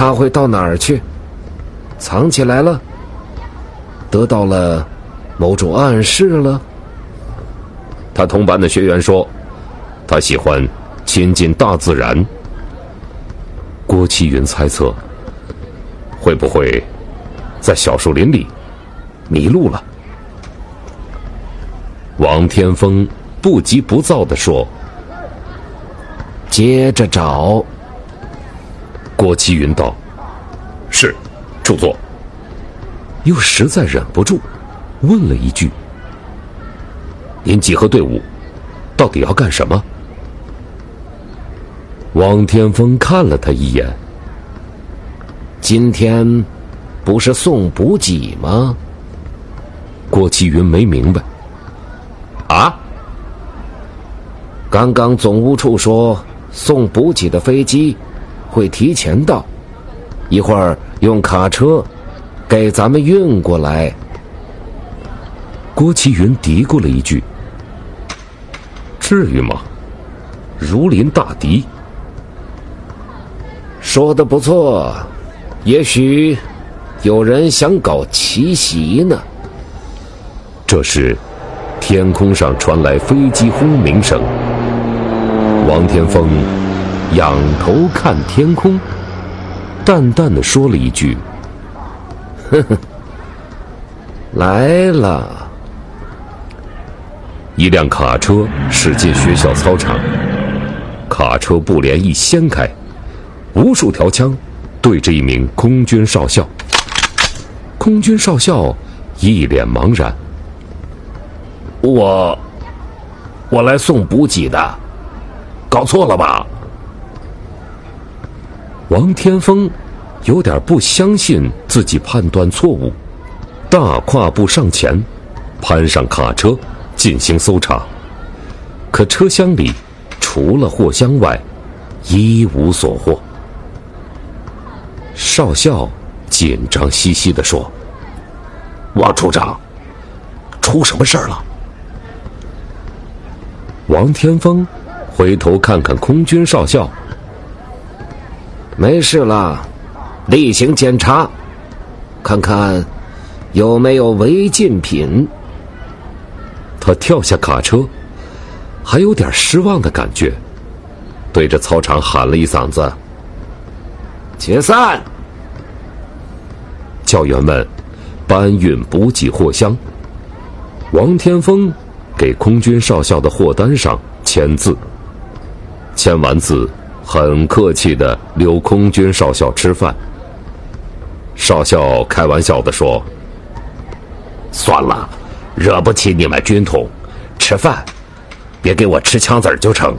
他会到哪儿去？藏起来了？得到了某种暗示了？ 他同班的学员说，他喜欢亲近大自然。郭启云猜测，会不会在小树林里迷路了？王天风不急不躁地说：“ 接着找。” 郭启云道：“是，主座。”又实在忍不住，问了一句：“您集合队伍，到底要干什么？”王天风看了他一眼：“ 今天不是送补给吗？” 郭启云没明白。啊？ 刚刚总务处说送补给的飞机会提前到，一会儿用卡车给咱们运过来。 郭启云嘀咕了一句：“至于吗？如临大敌。” 说得不错，也许有人想搞奇袭呢。 这时天空上传来飞机轰鸣声，王天风仰头看天空，淡淡的说了一句：“ 呵呵，来了。” 一辆卡车驶进学校操场，卡车布帘一掀开，无数条枪对着一名空军少校。空军少校一脸茫然：“ 我来送补给的，搞错了吧？” 王天风有点不相信自己判断错误，大跨步上前，攀上卡车进行搜查。可车厢里除了货箱外，一无所获。少校紧张兮兮地说：“ 王处长，出什么事儿了？” 王天风回头看看空军少校：“ 没事了，例行检查，看看有没有违禁品。” 他跳下卡车，还有点失望的感觉，对着操场喊了一嗓子：“ 解散！” 教员们搬运补给货箱，王天风给空军少校的货单上签字，签完字很客气地留空军少校吃饭。少校开玩笑地说：“ 算了，惹不起你们军统，吃饭别给我吃枪子儿就成。”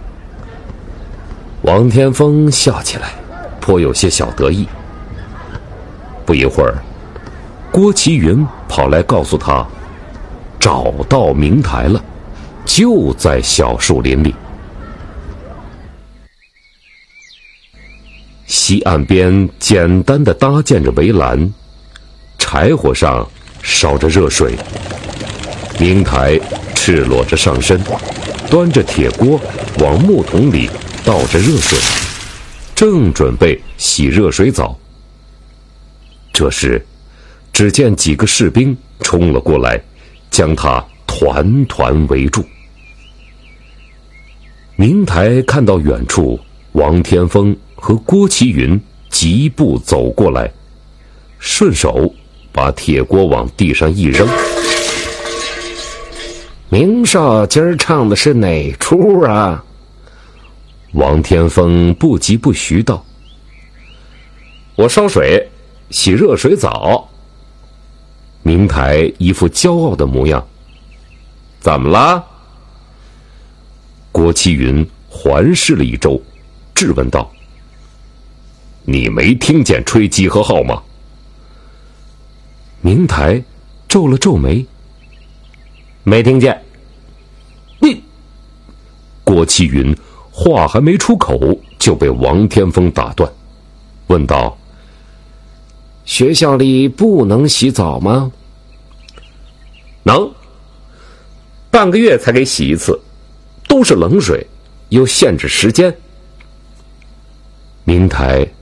王天风笑起来，颇有些小得意。不一会儿，郭启云跑来告诉他，找到明台了，就在小树林里。西岸边简单的搭建着围栏，柴火上烧着热水。明台赤裸着上身，端着铁锅往木桶里倒着热水，正准备洗热水澡。这时，只见几个士兵冲了过来，将他团团围住。明台看到远处王天风和郭启云疾步走过来，顺手把铁锅往地上一扔。 明少今儿唱的是哪出啊？ 王天风不疾不徐道：“我烧水，洗热水澡。”明台一副骄傲的模样：“怎么了？”郭启云环视了一周，质问道：“你没听见吹集合号吗？”明台皱了皱眉：“没听见。”你……郭启云话还没出口，就被王天风打断，问道：“ 学校里不能洗澡吗？”“ 能，半个月才给洗一次，都是冷水，又限制时间。”明台